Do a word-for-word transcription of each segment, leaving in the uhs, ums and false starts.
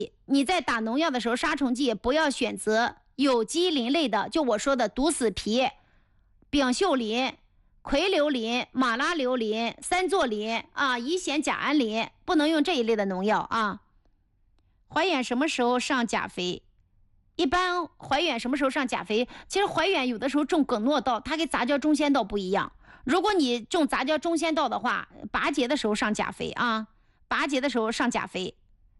你在打农药的时候，杀虫剂不要选择有机磷类的，就我说的毒死皮、丙溴磷、葵硫磷、马拉硫磷、三唑磷啊、乙酰甲胺磷，不能用这一类的农药啊。怀远什么时候上钾肥？一般怀远什么时候上钾肥？其实怀远有的时候种梗诺道，它跟杂交中仙道不一样。如果你种杂交中仙道的话，拔节的时候上钾肥啊，拔节的时候上钾肥。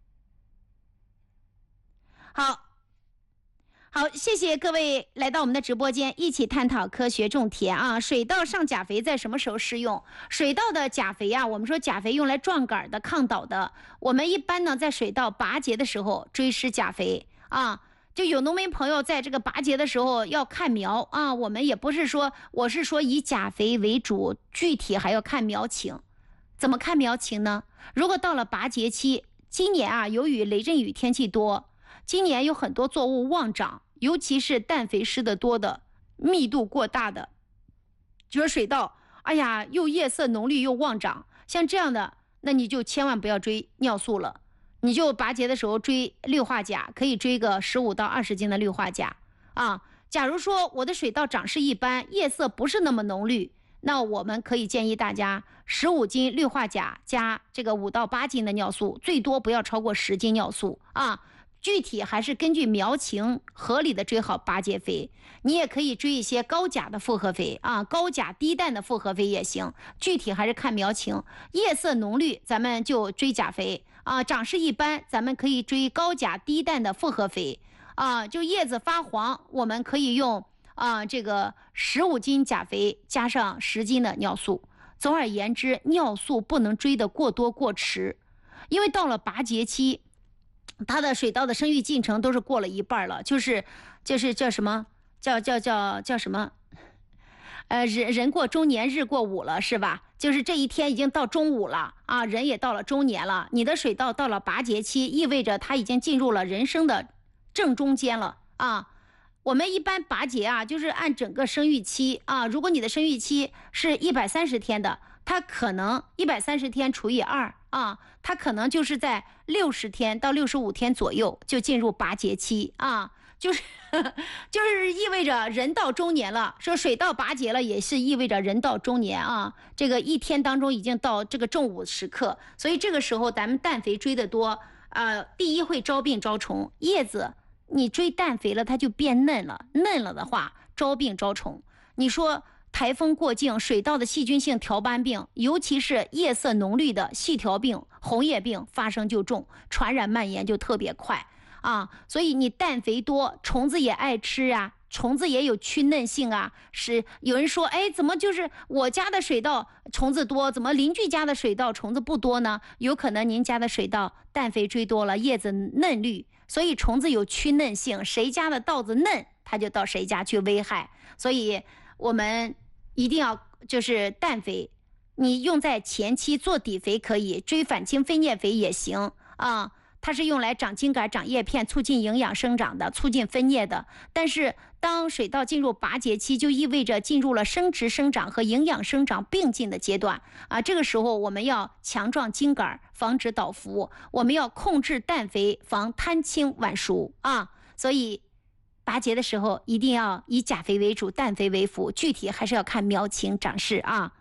好，好，谢谢各位来到我们的直播间，一起探讨科学种田啊。水稻上钾肥在什么时候施用？水稻的钾肥啊，我们说钾肥用来壮杆的、抗倒的，我们一般呢在水稻拔节的时候追施钾肥啊。就有农民朋友在这个拔节的时候要看苗啊，我们也不是说，我是说以钾肥为主，具体还要看苗情。怎么看苗情呢？如果到了拔节期，今年啊，由于雷阵雨天气多，今年有很多作物旺长，尤其是氮肥施的多的、密度过大的，就是水稻，哎呀，又叶色浓绿又旺长，像这样的，那你就千万不要追尿素了，你就拔节的时候追氯化钾，可以追个十五到二十斤的氯化钾啊。假如说我的水稻长势一般，叶色不是那么浓绿，那我们可以建议大家十五斤氯化钾加这个五到八斤的尿素，最多不要超过十斤尿素啊。具体还是根据苗情合理的追好拔节肥，你也可以追一些高钾的复合肥啊，高钾低氮的复合肥也行，具体还是看苗情。叶色浓绿咱们就追钾肥啊，长势一般咱们可以追高钾低氮的复合肥啊，就叶子发黄我们可以用啊这个十五斤钾肥加上十斤的尿素。总而言之，尿素不能追得过多过迟，因为到了拔节期，它的水稻的生育进程都是过了一半了，就是就是叫什么叫叫叫叫什么呃人人过中年日过午了，是吧？就是这一天已经到中午了啊，人也到了中年了，你的水稻到了拔节期，意味着它已经进入了人生的正中间了啊。我们一般拔节啊，就是按整个生育期啊，如果你的生育期是一百三十天的，它可能一百三十天除以二啊，它可能就是在六十天到六十五天左右就进入拔节期啊，就是就是意味着人到中年了。说水稻拔节了，也是意味着人到中年啊。这个一天当中已经到这个正午时刻，所以这个时候咱们氮肥追得多，呃，第一会招病招虫，叶子你追氮肥了，它就变嫩了，嫩了的话招病招虫。你说台风过境，水稻的细菌性条斑病，尤其是叶色浓绿的细条病、红叶病发生就重，传染蔓延就特别快啊。所以你氮肥多，虫子也爱吃啊，虫子也有驱嫩性啊。是有人说，哎，怎么就是我家的水稻虫子多，怎么邻居家的水稻虫子不多呢？有可能您家的水稻氮肥追多了，叶子嫩绿，所以虫子有驱嫩性，谁家的稻子嫩，它就到谁家去危害。所以我们一定要就是氮肥，你用在前期做底肥可以，追反青飞蘖肥也行啊。它是用来长茎秆、长叶片，促进营养生长的，促进分蘖的。但是当水稻进入拔节期，就意味着进入了生殖生长和营养生长并进的阶段啊。这个时候我们要强壮茎秆，防止倒伏，我们要控制氮肥，防贪青晚熟啊。所以拔节的时候一定要以钾肥为主，氮肥为辅，具体还是要看苗情长势啊。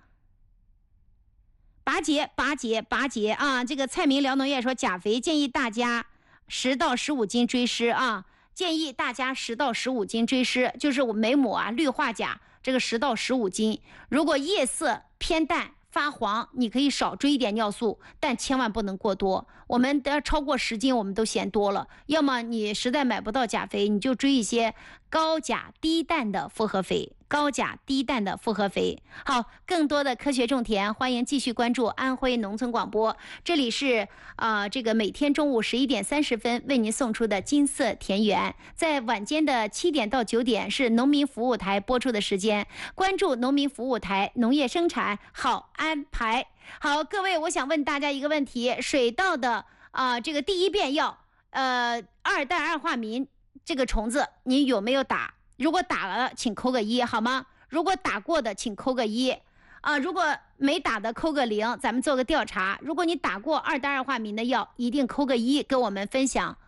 拔节拔节拔节啊！这个蔡明辽农业说，钾肥建议大家十到十五斤追施啊，建议大家十到十五斤追施，就是我每亩啊氯化钾这个十到十五斤。如果叶色偏淡发黄，你可以少追一点尿素，但千万不能过多。我们的超过十斤我们都嫌多了，要么你实在买不到钾肥，你就追一些高钾低氮的复合肥，高钾低氮的复合肥。好，更多的科学种田，欢迎继续关注安徽农村广播。这里是啊、呃，这个每天中午十一点三十分为您送出的金色田园，在晚间的七点到九点是农民服务台播出的时间，关注农民服务台，农业生产好安排。好，各位，我想问大家一个问题：水稻的啊、呃，这个第一遍药，呃，二氮二化醚这个虫子，你有没有打？如果打了，请扣个一，好吗？如果打过的，请扣个一啊；如果没打的，扣个零。咱们做个调查，如果你打过二氮二化醚的药，一定扣个一，跟我们分享